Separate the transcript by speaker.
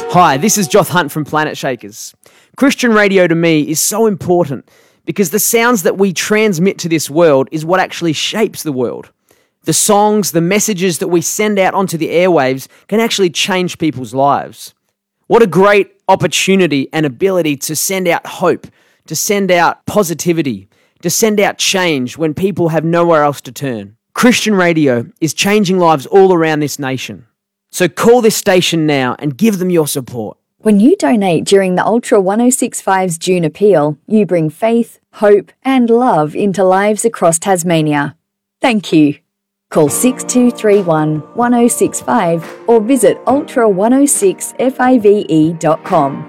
Speaker 1: Hi, this is Joth Hunt from Planet Shakers. Christian radio to me is so important because the sounds that we transmit to this world is what actually shapes the world. The songs, the messages that we send out onto the airwaves can actually change people's lives. What a great opportunity and ability to send out hope, to send out positivity, to send out change when people have nowhere else to turn. Christian radio is changing lives all around this nation. So call this station now and give them your support.
Speaker 2: When you donate during the Ultra 1065's June appeal, you bring faith, hope and love into lives across Tasmania. Thank you. Call 6231 1065 or visit ultra106five.com.